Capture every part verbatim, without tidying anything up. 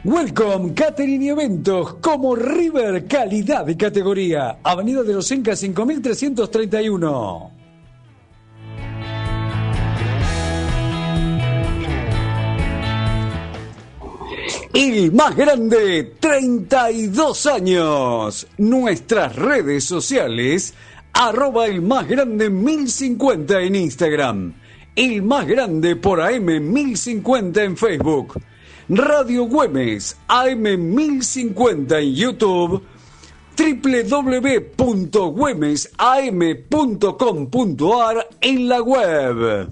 Welcome Catering y Eventos como River, calidad y categoría. Avenida de los Incas cinco mil trescientos treinta y uno. El más grande, treinta y dos años. Nuestras redes sociales, arroba el más grande mil cincuenta en Instagram. El más grande por A M mil cincuenta en Facebook. Radio Güemes, A M mil cincuenta en YouTube, doble u doble u doble u punto güemes a m punto com punto a r en la web.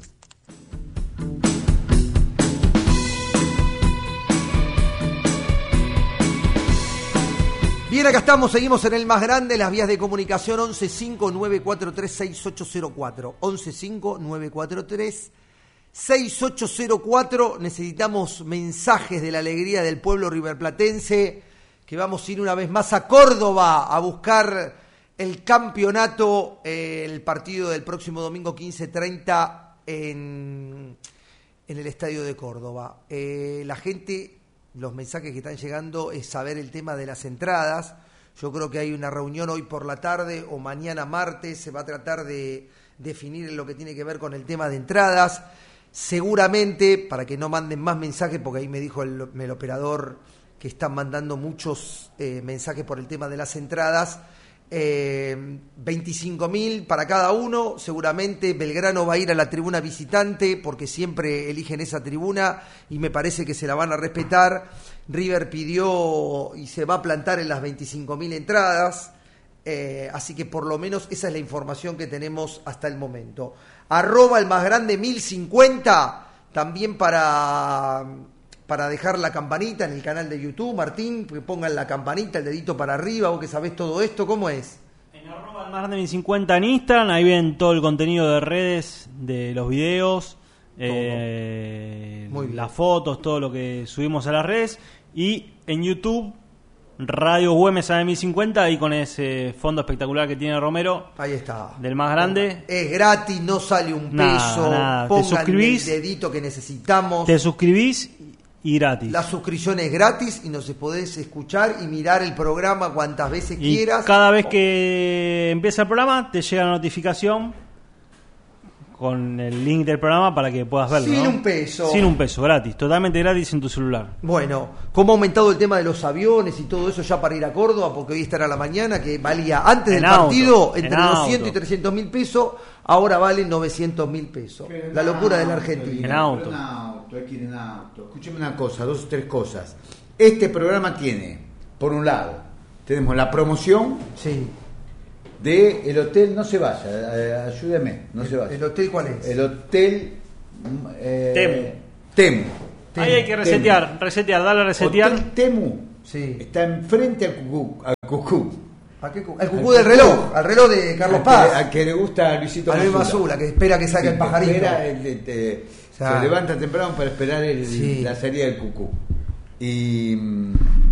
Bien, acá estamos, seguimos en el más grande, las vías de comunicación once cinco nueve cuatro tres seis ocho cero cuatro, once cinco nueve cuatro tres seis ocho cero cuatro. Necesitamos mensajes de la alegría del pueblo riverplatense, que vamos a ir una vez más a Córdoba a buscar el campeonato, eh, el partido del próximo domingo quince treinta en, en el estadio de Córdoba. Eh, la gente, los mensajes que están llegando es saber el tema de las entradas. Yo creo que hay una reunión hoy por la tarde o mañana martes, se va a tratar de definir lo que tiene que ver con el tema de entradas. Seguramente, para que no manden más mensajes, porque ahí me dijo el, el operador que están mandando muchos eh, mensajes por el tema de las entradas, eh, veinticinco mil para cada uno. Seguramente Belgrano va a ir a la tribuna visitante, porque siempre eligen esa tribuna y me parece que se la van a respetar. River pidió y se va a plantar en las veinticinco mil entradas, eh, así que por lo menos esa es la información que tenemos hasta el momento. Arroba el más grande mil cincuenta, también para, para dejar la campanita en el canal de YouTube. Martín, que pongan la campanita, el dedito para arriba, vos que sabés todo esto, ¿cómo es? En arroba el más grande mil cincuenta en Instagram, ahí ven todo el contenido de redes, de los videos, eh, las fotos, todo lo que subimos a las redes. Y en YouTube, Radio Güemes A M mil cincuenta, ahí con ese fondo espectacular que tiene Romero. Ahí está. Del más grande. Es gratis, no sale un nada, peso. Nada. Pongan te suscribís, el dedito que necesitamos. Te suscribís y gratis. La suscripción es gratis y nos podés escuchar y mirar el programa cuantas veces y quieras. Cada vez que empieza el programa te llega la notificación con el link del programa para que puedas verlo. Sin ¿no? un peso. Sin un peso, gratis, totalmente gratis en tu celular. Bueno, ¿cómo ha aumentado el tema de los aviones y todo eso ya para ir a Córdoba? Porque hoy estará la mañana, que valía antes en del auto, partido entre en doscientos auto. y trescientos mil pesos, ahora valen novecientos mil pesos. Pero La locura no, de la Argentina. En auto. En auto, hay que ir en auto. Escúcheme una cosa, dos o tres cosas. Este programa tiene, por un lado, tenemos la promoción Sí. de el hotel, no se vaya, eh, ayúdeme, no ¿El, se vaya. ¿El hotel cuál es? El hotel eh, Temu. Temu. Ahí hay que resetear, Temu. resetear, darle a resetear. Hotel Temu. Sí. Está enfrente al Cucú. Al Cucú. ¿A qué cu- el cucú del reloj, al reloj de Carlos Al que- Paz. al que le gusta a Luisito A Luis Mazula. Mazula, que espera que salga Sí, el pajarito. espera, el- el- el- O sea, se levanta temprano para esperar el- Sí. la salida del Cucú. Y mm,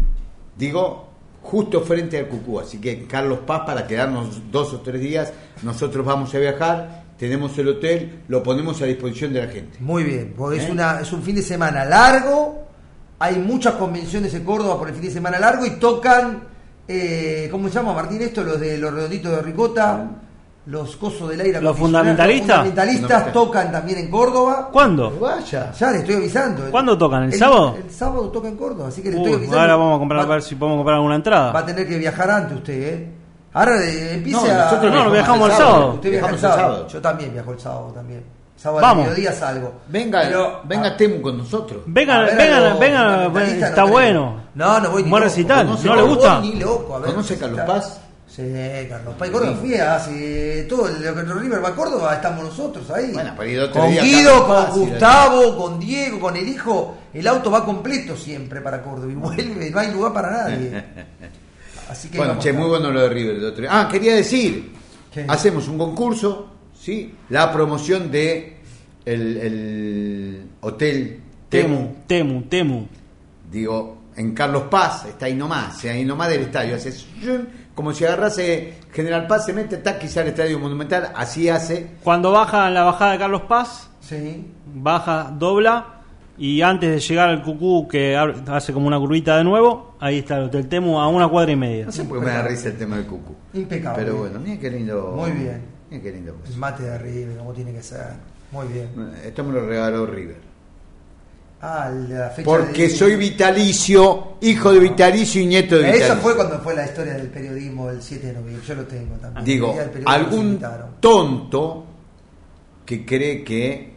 digo, justo frente al Cucú. Así que Carlos Paz, para quedarnos dos o tres días, nosotros vamos a viajar, tenemos el hotel, lo ponemos a disposición de la gente. Muy bien, porque es, ¿Eh? una, es un fin de semana largo, hay muchas convenciones en Córdoba por el fin de semana largo y tocan, eh, ¿cómo se llama, Martín, esto? Los de los redonditos de ricota, los cosos del aire ¿Los acondicionado, fundamentalistas? Los fundamentalistas Fundamental. tocan también en Córdoba. ¿Cuándo? Vaya. Ya le estoy avisando. ¿Cuándo tocan? ¿El sábado? El sábado toca en Córdoba, así que le Uy, estoy avisando. ahora vamos a comprar, Va- a ver si podemos comprar alguna entrada. Va a tener que viajar antes usted, ¿eh? Ahora eh, empiece No, a... nosotros No, viajamos el sábado. Usted viaja el Viajamos el sábado. sábado. Yo también viajo el sábado también. Sábado Vamos. al mediodía salgo. Venga, Pero, venga a- Temu con nosotros. Vengan, a ver, vengan, algo vengan, fundamentalista está no creo. bueno. No, no voy ni Buen loco. recital, Conoce- ¿no le No gusta? voy ni loco. A ver, ¿Conoce Carlos recital. Paz? Sí, Carlos Paz. Córdoba fui hace todo el lo que River va a Córdoba, estamos nosotros ahí. Bueno, para ir otro con día, Guido, Carlos con Paz, y la- Gustavo, con Diego, con el hijo. El auto va completo siempre para Córdoba y vuelve, no hay lugar para nadie. Así que Bueno, vamos che, a- muy bueno lo de River. el otro día. Ah, quería decir, ¿Qué? hacemos un concurso, ¿sí? La promoción de el, el hotel Temu, Temu, Temu. digo, en Carlos Paz, está ahí nomás, ahí nomás del estadio, hace zun, como si agarrase General Paz, se mete, tac, quizá al Estadio Monumental, así hace. Cuando baja en la bajada de Carlos Paz, Sí. baja, dobla Y antes de llegar al Cucú, que hace como una curvita de nuevo, ahí está el Hotel Temu a una cuadra y media. No sé por qué me da risa el tema del Cucú. Impecable. Pero bueno, mira qué lindo. Muy bien. Mira qué lindo. El mate de River, como tiene que ser. Muy bien. Esto me lo regaló River. Ah, la fecha. Porque de... soy vitalicio, hijo de vitalicio y nieto de vitalicio. Esa fue cuando fue la historia del periodismo el siete de noviembre. Yo lo tengo también. Digo, algún tonto que cree que.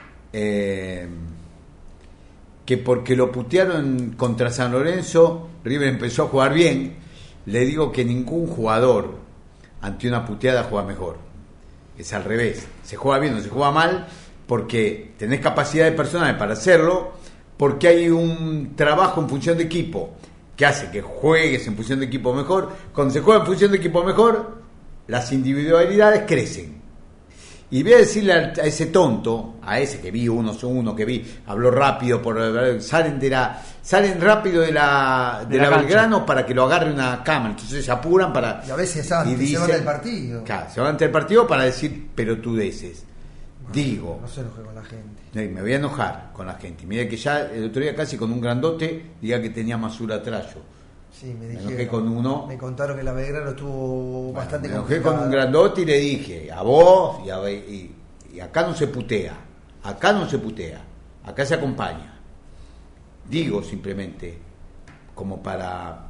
Eh, que porque lo putearon contra San Lorenzo, River empezó a jugar bien. Le digo que ningún jugador ante una puteada juega mejor. Es al revés. Se juega bien o se juega mal porque tenés capacidad de personal para hacerlo, porque hay un trabajo en función de equipo que hace que juegues en función de equipo mejor. Cuando se juega en función de equipo mejor, las individualidades crecen. Y voy a decirle a ese tonto, a ese que vi, uno uno que vi, habló rápido, por salen de la salen rápido de la de, de la, la Belgrano para que lo agarre una cámara, entonces se apuran para y a veces se van, y dicen, se van del partido. Claro, se van del partido para decir pelotudeces. No, Digo, no se enoje con la gente. Me voy a enojar con la gente. Mira que ya el otro día casi con un grandote diga que tenía Masura Trayo. Sí, me dijeron, me enojé con uno. Me contaron que la Belgrano estuvo bueno, bastante me enojé complicada. con un grandote y le dije, a vos y, a, y, y acá no se putea, acá no se putea, acá se acompaña. Digo simplemente, como para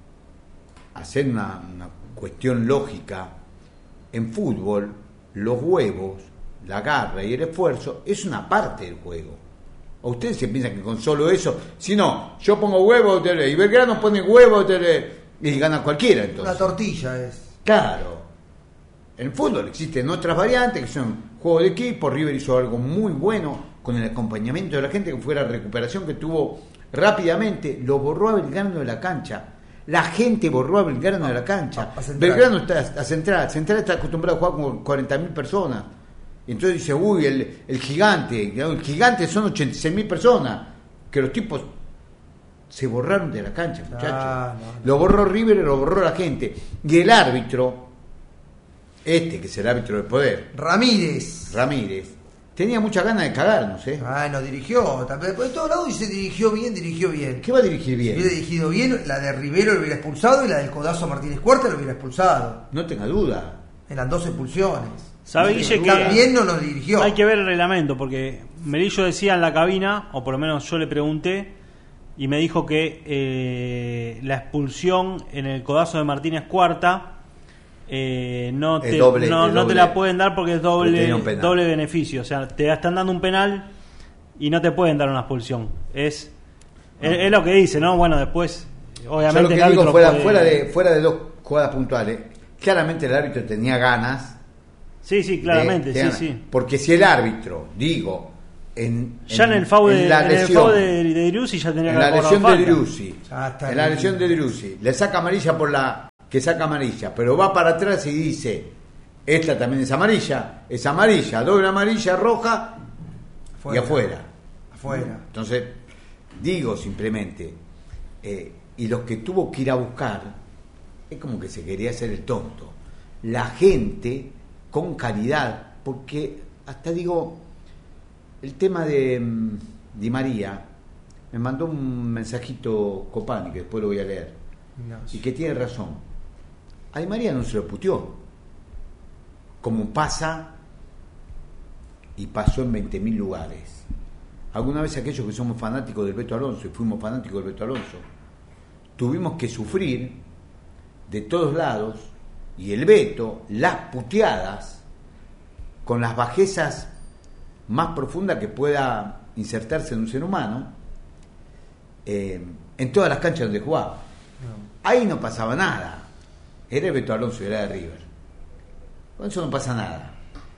hacer una, una cuestión lógica, en fútbol los huevos, la garra y el esfuerzo es una parte del juego. ¿O ustedes se piensan que con solo eso? Si no, yo pongo huevo y Belgrano pone huevo y gana cualquiera entonces. Una tortilla es. Claro. En el fútbol existen otras variantes que son juego de equipo. River hizo algo muy bueno con el acompañamiento de la gente, que fue la recuperación que tuvo rápidamente. Lo borró a Belgrano de la cancha. La gente borró a Belgrano de la cancha. Belgrano está a Central. Central está acostumbrado a jugar con cuarenta mil personas. Entonces dice, uy, el, el gigante, el gigante son ochenta y seis mil personas, que los tipos se borraron de la cancha, muchachos. Ah, no, no. Lo borró River y lo borró la gente. Y el árbitro, este que es el árbitro del poder, Ramírez. Ramírez, tenía muchas ganas de cagarnos, ¿eh? Ah, no, dirigió. Por todos lados dice dirigió bien, dirigió bien. ¿Qué va a dirigir bien? Si hubiera dirigido bien, la de Rivero lo hubiera expulsado y la del codazo a Martínez Cuarta lo hubiera expulsado. No tenga duda. Eran dos expulsiones. ¿Sabe, Guille, que también no lo dirigió? Hay que ver el reglamento, porque Melillo decía en la cabina, o por lo menos yo le pregunté, y me dijo que eh, la expulsión en el codazo de Martínez Cuarta eh, no, te, doble, no, no doble, te la pueden dar porque es doble, doble beneficio. O sea, te están dando un penal y no te pueden dar una expulsión. Es, no. es, es lo que dice, ¿no? Bueno, después, obviamente. Yo lo que digo, fuera, puede... fuera, de, fuera de dos jugadas puntuales, claramente el árbitro tenía ganas. Sí, sí, claramente, de, de, sí, sí. Porque si el árbitro, digo, en, ya en, en el foul de, de, de Driussi ya tenía en que la lesión falta. de Driussi, en la lesión de Driussi, le saca amarilla por la que saca amarilla, pero va para atrás y dice, esta también es amarilla, es amarilla, doble amarilla, roja afuera, y afuera. Afuera. Entonces, digo simplemente, eh, y los que tuvo que ir a buscar, es como que se quería hacer el tonto. La gente con calidad, porque hasta digo, el tema de um, Di María, me mandó un mensajito Copani, que después lo voy a leer, no, sí. Y que tiene razón. A Di María no se lo puteó, como pasa y pasó en veinte mil lugares. Alguna vez aquellos que somos fanáticos del Beto Alonso, y fuimos fanáticos del Beto Alonso, tuvimos que sufrir de todos lados, y el Beto, las puteadas, con las bajezas más profundas que pueda insertarse en un ser humano, eh, en todas las canchas donde jugaba. No. Ahí no pasaba nada. Era el Beto Alonso y era de River. Con eso no pasa nada.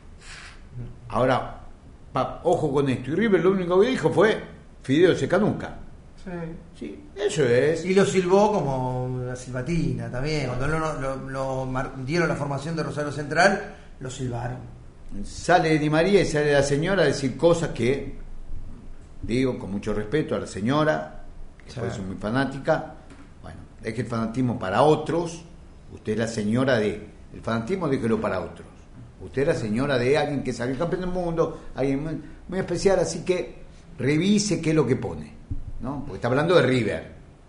Ahora, pa, ojo con esto. Y River lo único que dijo fue, Fideo se canuca. Sí. Sí, eso es. Y lo silbó como la silbatina también. Cuando lo, lo, lo dieron la formación de Rosario Central, lo silbaron. Sale Di María y sale la señora a decir cosas que, digo con mucho respeto a la señora, que sí. Puede ser muy fanática. Bueno, deje el fanatismo para otros. Usted es la señora de. El fanatismo déjelo para otros. Usted es la señora de alguien que salió campeón del mundo, alguien muy especial, así que revise qué es lo que pone, ¿no? Porque está hablando de River.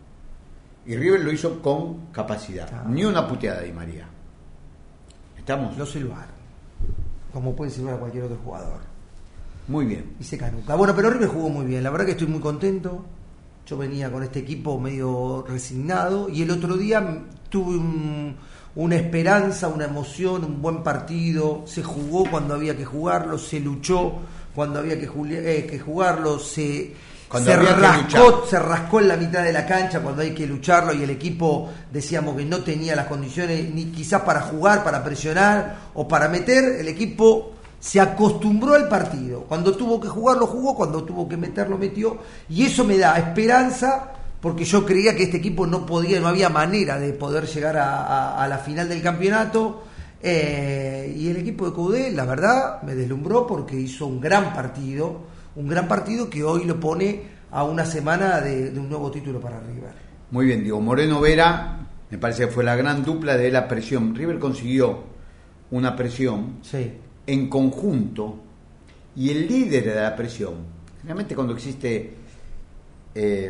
Y River lo hizo con capacidad. Ah. Ni una puteada de Di María. ¿Estamos? Lo silbaron. Como puede silbar a cualquier otro jugador. Muy bien. Y se canuca. Bueno, pero River jugó muy bien. La verdad que estoy muy contento. Yo venía con este equipo medio resignado. Y el otro día tuve un, una esperanza, una emoción, un buen partido. Se jugó cuando había que jugarlo. Se luchó cuando había que, eh, que jugarlo. Se... Cuando se rascó, se rascó en la mitad de la cancha cuando hay que lucharlo y el equipo decíamos que no tenía las condiciones ni quizás para jugar, para presionar o para meter. El equipo se acostumbró al partido. Cuando tuvo que jugar lo jugó, cuando tuvo que meter lo metió, y eso me da esperanza porque yo creía que este equipo no podía, no había manera de poder llegar a, a, a la final del campeonato. Eh, y el equipo de Coudet, la verdad, me deslumbró porque hizo un gran partido. Un gran partido que hoy lo pone a una semana de, de un nuevo título para River. Muy bien, digo, Moreno Vera, me parece que fue la gran dupla de la presión. River consiguió una presión sí. en conjunto y el líder de la presión, generalmente cuando existe eh,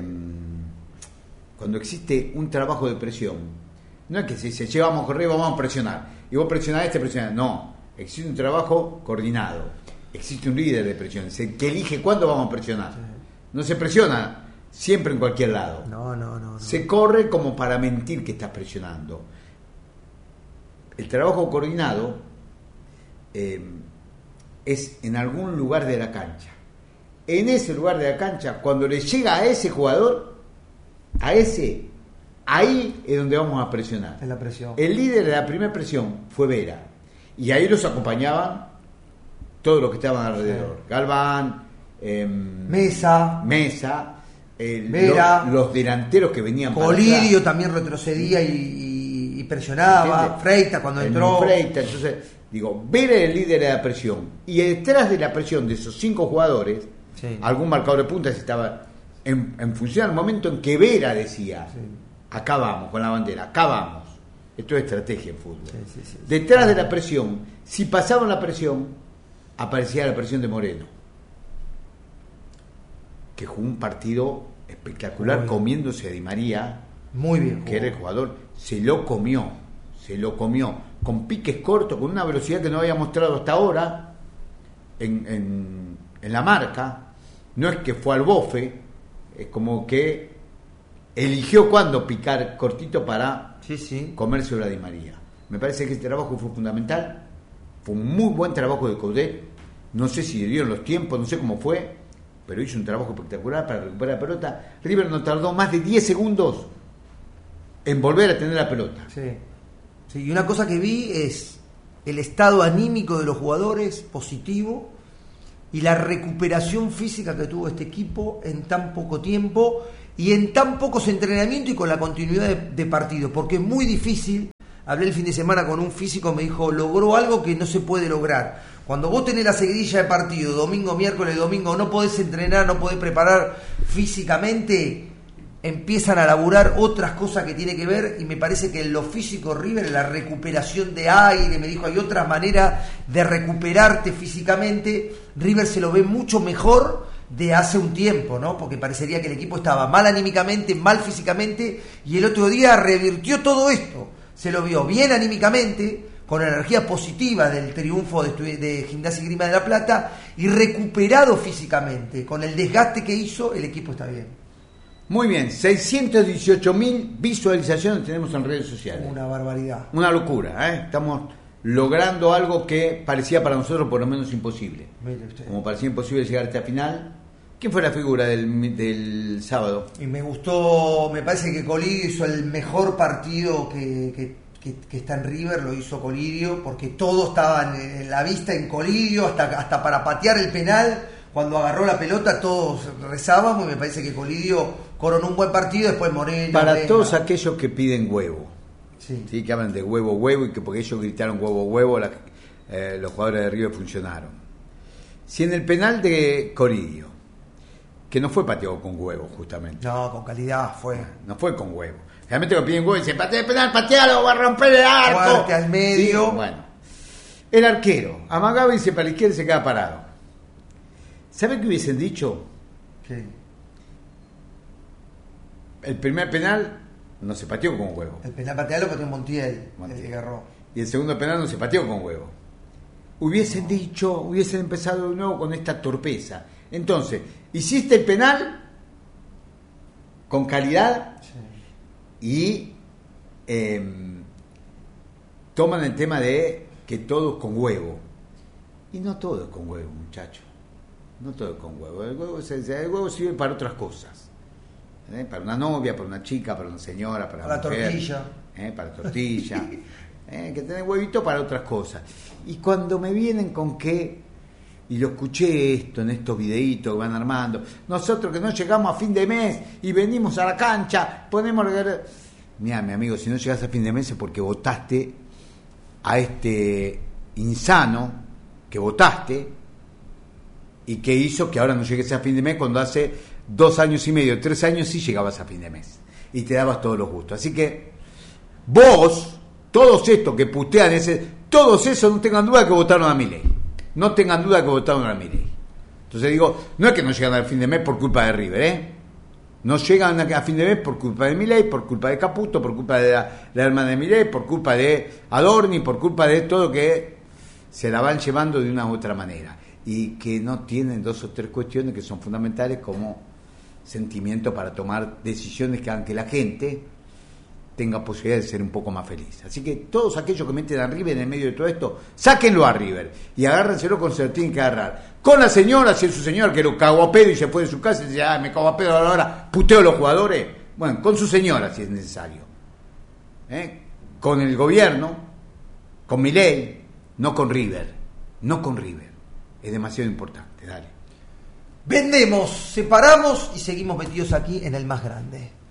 cuando existe un trabajo de presión, no es que se dice, llevamos a correr, vamos a presionar, y vos presionás este, presionás, no, existe un trabajo coordinado. Existe un líder de presión, se, que elige cuándo vamos a presionar. Sí. No se presiona siempre en cualquier lado. No, no, no, no. Se corre como para mentir que estás presionando. El trabajo coordinado eh, es en algún lugar de la cancha. En ese lugar de la cancha, cuando le llega a ese jugador, a ese, ahí es donde vamos a presionar. En la presión. El líder de la primera presión fue Vera. Y ahí los acompañaban todos los que estaban alrededor, sí. Galván, eh, Mesa, Mesa, eh, Vera, los, los delanteros que venían Colidio también retrocedía y, y, y presionaba, ¿entiendes? Freita cuando el entró. Freita, entonces, digo, Vera era el líder de la presión. Y detrás de la presión de esos cinco jugadores, sí. algún marcador de puntas estaba en, en función al momento en que Vera decía, sí. acá vamos con la bandera, acá vamos. Esto es estrategia en fútbol. Sí, sí, sí, detrás sí. de la presión, si pasaban la presión, aparecía la presión de Moreno, que jugó un partido espectacular comiéndose a Di María, muy bien, que era el jugador, se lo comió, se lo comió, con piques cortos, con una velocidad que no había mostrado hasta ahora en, en, en la marca. No es que fue al bofe, es como que eligió cuándo picar cortito para sí, sí. comerse a Di María. Me parece que este trabajo fue fundamental. Fue un muy buen trabajo de Coudet. No sé si le dieron los tiempos, no sé cómo fue, pero hizo un trabajo espectacular para recuperar la pelota. River no tardó más de diez segundos en volver a tener la pelota. Sí. Sí, y una cosa que vi es el estado anímico de los jugadores positivo y la recuperación física que tuvo este equipo en tan poco tiempo y en tan pocos entrenamientos y con la continuidad de, de partido, porque es muy difícil. Hablé el fin de semana con un físico, me dijo, logró algo que no se puede lograr. Cuando vos tenés la seguidilla de partido, domingo, miércoles, domingo, no podés entrenar, no podés preparar físicamente, empiezan a laburar otras cosas que tiene que ver, y me parece que en lo físico River, la recuperación de aire, me dijo, hay otras maneras de recuperarte físicamente. River se lo ve mucho mejor de hace un tiempo, ¿no? Porque parecería que el equipo estaba mal anímicamente, mal físicamente, y el otro día revirtió todo esto. Se lo vio bien anímicamente, con energía positiva del triunfo de, de Gimnasia y Grima de la Plata, y recuperado físicamente. Con el desgaste que hizo, el equipo está bien. Muy bien, seiscientos dieciocho mil visualizaciones tenemos en redes sociales. Una barbaridad. Una locura, ¿eh? Estamos logrando algo que parecía para nosotros por lo menos imposible. Mire usted. Como parecía imposible llegar a esta final. ¿Quién fue la figura del, del sábado? Y me gustó, me parece que Colidio hizo el mejor partido que, que, que, que está en River, lo hizo Colidio, porque todos estaban en la vista en Colidio, hasta, hasta para patear el penal, cuando agarró la pelota todos rezábamos, y me parece que Colidio coronó un buen partido, después Moreno. Para Venga. Todos aquellos que piden huevo, sí. ¿sí? Que hablan de huevo, huevo, y que porque ellos gritaron huevo, huevo, la, eh, los jugadores de River funcionaron. Si en el penal de Colidio, que no fue pateado con huevo, justamente. No, con calidad fue. No fue con huevo. Realmente lo piden huevo y dicen, patea el penal, patealo, va a romper el arco. Fuerte al medio. Sí, bueno. El arquero amagaba y se para la izquierda y se queda parado. ¿Sabe qué hubiesen dicho? Sí. El primer penal no se pateó con huevo. El penal pateado lo pateó Montiel, Montiel. el que agarró. Y el segundo penal no se pateó con huevo. Hubiesen dicho, hubiesen empezado de nuevo con esta torpeza. Entonces, hiciste el penal con calidad sí. y eh, toman el tema de que todo es con huevo. Y no todo es con huevo, muchachos. No todo es con huevo. El huevo, el huevo sirve para otras cosas. ¿Eh? Para una novia, para una chica, para una señora, para, para una mujer, tortilla. ¿Eh? Para tortilla. ¿Eh? Que tener huevito para otras cosas. Y cuando me vienen con que, y lo escuché esto en estos videitos que van armando, nosotros que no llegamos a fin de mes y venimos a la cancha, ponemos... Mira, mi amigo, si no llegas a fin de mes es porque votaste a este insano que votaste y que hizo que ahora no llegues a fin de mes cuando hace dos años y medio, tres años sí llegabas a fin de mes y te dabas todos los gustos. Así que vos, todos estos que putean ese, todos esos no tengan duda que votaron a Milei, no tengan duda que votaron a Milei. Entonces digo, no es que no llegan al fin de mes por culpa de River, ¿eh? No llegan a fin de mes por culpa de Milei, por culpa de Caputo, por culpa de la, la hermana de Milei, por culpa de Adorni, por culpa de todo que se la van llevando de una u otra manera y que no tienen dos o tres cuestiones que son fundamentales como sentimiento para tomar decisiones que hagan que la gente tenga posibilidad de ser un poco más feliz. Así que todos aquellos que meten a River en el medio de todo esto, sáquenlo a River y agárrenselo con se lo tienen que agarrar. Con la señora, si es su señor que lo cagó a pedo y se fue de su casa y dice, ah, me cago a pedo ahora, puteo a los jugadores. Bueno, con su señora si es necesario. ¿Eh? Con el gobierno, con Milei, no con River. No con River. Es demasiado importante, dale. Vendemos, separamos y seguimos metidos aquí en el más grande.